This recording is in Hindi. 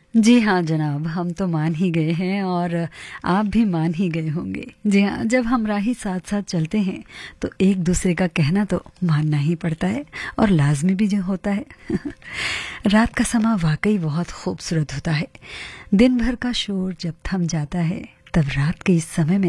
जी हाँ जनाब, हम तो मान ही गए हैं और आप भी मान ही गए होंगे। जी हाँ, जब हम राही साथ साथ चलते हैं तो एक दूसरे का कहना तो मानना ही पड़ता है और लाजमी भी जो होता है। रात का समा वाकई बहुत खूबसूरत होता है। दिन भर का शोर जब थम जाता है तब रात के इस समय में